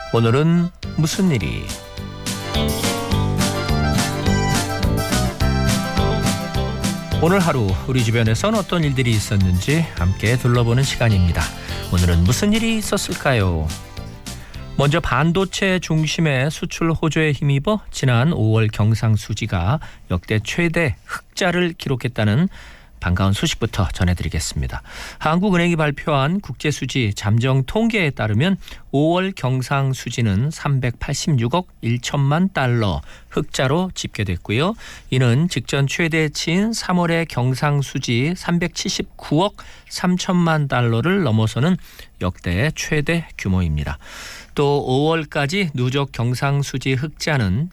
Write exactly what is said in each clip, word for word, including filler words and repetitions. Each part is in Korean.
오늘은 무슨 일이? 오늘 하루 우리 주변에선 어떤 일들이 있었는지 함께 둘러보는 시간입니다. 오늘은 무슨 일이 있었을까요? 먼저 반도체 중심의 수출 호조에 힘입어 지난 오월 경상수지가 역대 최대 흑자를 기록했다는 반가운 소식부터 전해드리겠습니다. 한국은행이 발표한 국제수지 잠정 통계에 따르면 오월 경상수지는 삼백팔십육억 천만 달러 흑자로 집계됐고요. 이는 직전 최대치인 삼월의 경상수지 삼백칠십구억 삼천만 달러를 넘어서는 역대 최대 규모입니다. 또 오월까지 누적 경상수지 흑자는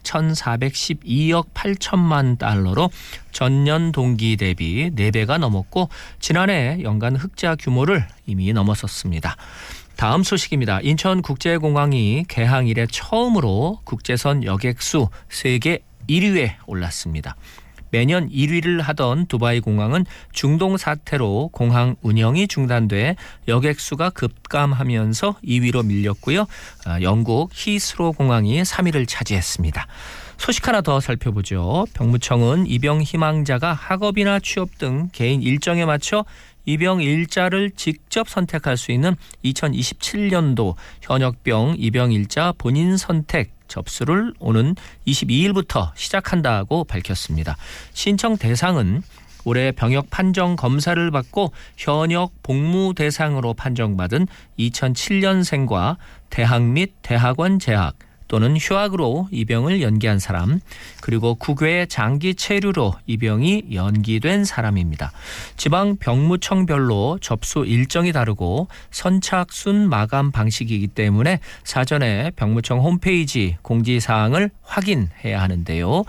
천사백십이억 팔천만 달러로 전년 동기 대비 네 배가 넘었고 지난해 연간 흑자 규모를 이미 넘어섰습니다. 다음 소식입니다. 인천국제공항이 개항 이래 처음으로 국제선 여객수 세계 일 위에 올랐습니다. 매년 일 위를 하던 두바이 공항은 중동 사태로 공항 운영이 중단돼 여객수가 급감하면서 이 위로 밀렸고요. 영국 히스로 공항이 삼 위를 차지했습니다. 소식 하나 더 살펴보죠. 병무청은 입영 희망자가 학업이나 취업 등 개인 일정에 맞춰 입영 일자를 직접 선택할 수 있는 이천이십칠 년도 현역병 입영 일자 본인 선택 접수를 오는 이십이 일부터 시작한다고 밝혔습니다. 신청 대상은 올해 병역 판정 검사를 받고 현역 복무 대상으로 판정받은 이천칠 년생과 대학 및 대학원 재학 또는 휴학으로 입영을 연기한 사람, 그리고 국외 장기 체류로 입영이 연기된 사람입니다. 지방 병무청별로 접수 일정이 다르고 선착순 마감 방식이기 때문에 사전에 병무청 홈페이지 공지사항을 확인해야 하는데요.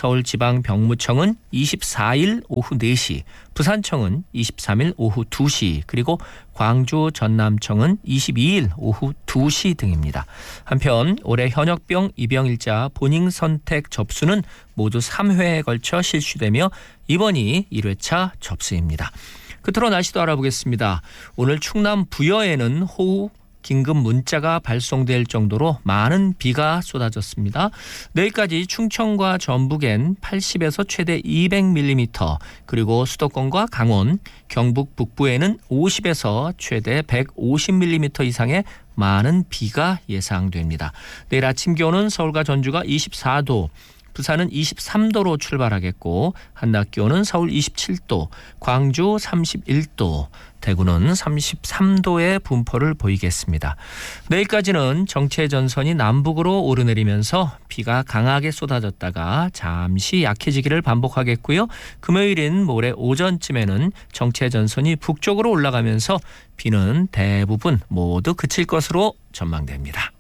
서울지방병무청은 이십사 일 오후 네 시, 부산청은 이십삼 일 오후 두 시, 그리고 광주 전남청은 이십이 일 오후 두 시 등입니다. 한편 올해 현역병 입영일자 본인 선택 접수는 모두 삼 회에 걸쳐 실시되며 이번이 일 회차 접수입니다. 끝으로 날씨도 알아보겠습니다. 오늘 충남 부여에는 호우 긴급 문자가 발송될 정도로 많은 비가 쏟아졌습니다. 내일까지 충청과 전북엔 팔십에서 최대 이백 밀리미터, 그리고 수도권과 강원, 경북 북부에는 오십에서 최대 백오십 밀리미터 이상의 많은 비가 예상됩니다. 내일 아침 기온은 서울과 전주가 이십사 도, 부산은 이십삼 도로 출발하겠고 한낮 기온은 서울 이십칠 도, 광주 삼십일 도, 대구는 삼십삼 도의 분포를 보이겠습니다. 내일까지는 정체 전선이 남북으로 오르내리면서 비가 강하게 쏟아졌다가 잠시 약해지기를 반복하겠고요. 금요일인 모레 오전쯤에는 정체 전선이 북쪽으로 올라가면서 비는 대부분 모두 그칠 것으로 전망됩니다.